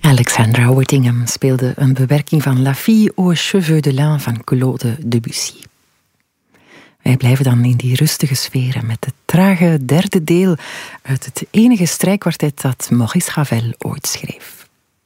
Alexandra Whittingham speelde een bewerking van La Fille aux cheveux de lin van Claude Debussy. Wij blijven dan in die rustige sferen met het trage derde deel uit het enige strijkkwartet dat Maurice Ravel ooit schreef.